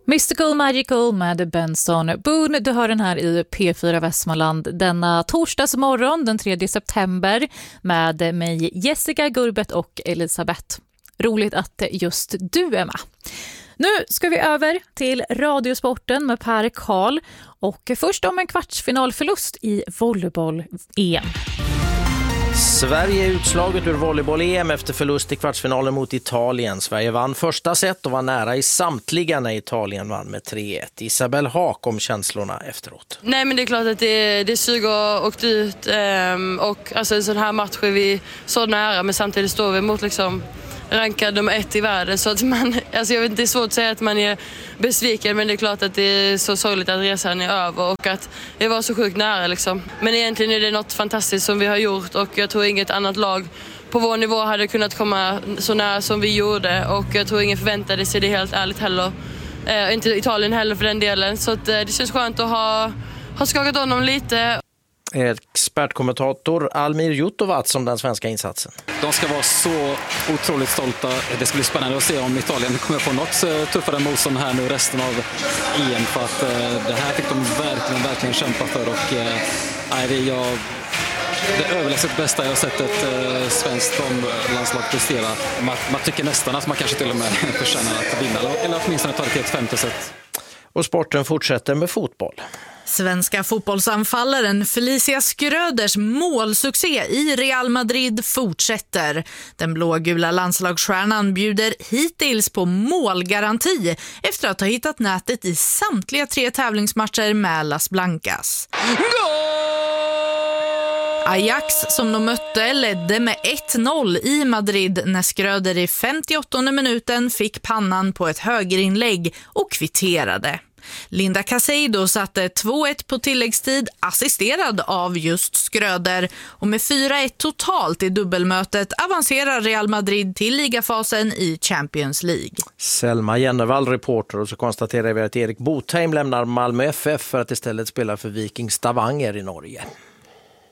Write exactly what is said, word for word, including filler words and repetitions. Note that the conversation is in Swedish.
Mystical Magical med Benson Boone. Du hör den här i P fyra Västmanland denna torsdagsmorgon den tredje september med mig Jessica Gurbet och Elisabeth. Roligt att just du är med. Nu ska vi över till radiosporten med Per Karl och först om en kvartsfinalförlust i volleyboll-E M. Sverige är utslaget ur volleyboll-E M efter förlust i kvartsfinalen mot Italien. Sverige vann första set och var nära i samtliga när Italien vann med tre ett. Isabel Haak om känslorna efteråt. Nej, men det är klart att det, det suger och åkt ut. Um, och alltså, en sån här match är vi så nära, men samtidigt står vi mot liksom rankad nummer ett i världen. Så att man, alltså jag vet inte, det är svårt att säga att man är besviken, men det är klart att det är så sorgligt att resan är över och att det var så sjukt nära liksom. Men egentligen är det något fantastiskt som vi har gjort och jag tror inget annat lag på vår nivå hade kunnat komma så nära som vi gjorde och jag tror ingen förväntade sig det helt ärligt heller. Eh, inte Italien heller för den delen, så att, eh, det känns skönt att ha, ha skakat honom lite. Expertkommentator Almir Jutovac om den svenska insatsen. De ska vara så otroligt stolta. Det ska bli spännande att se om Italien kommer få något tuffare motstånd här nu resten av E M, för att eh, det här fick de verkligen, verkligen kämpa för och eh, det är jag det överlägset bästa jag har sett ett eh, svenskt landslag prestera. Man, man tycker nästan att man kanske till och med förtjänar att vinna eller åtminstone ta det till ett femte set. Och sporten fortsätter med fotboll. Svenska fotbollsanfallaren Felicia Schröders målsuccé i Real Madrid fortsätter. Den blågula landslagsstjärnan bjuder hittills på målgaranti efter att ha hittat nätet i samtliga tre tävlingsmatcher med Las Blancas. Ajax som de mötte ledde med ett noll i Madrid när Schröder i femtioåttonde minuten fick pannan på ett högerinlägg och kvitterade. Linda Caseido satte två ett på tilläggstid assisterad av just Schröder och med fyra ett totalt i dubbelmötet avancerar Real Madrid till ligafasen i Champions League. Selma Jennevall reporter, och så konstaterar vi att Erik Botheim lämnar Malmö F F för att istället spela för Viking Stavanger i Norge.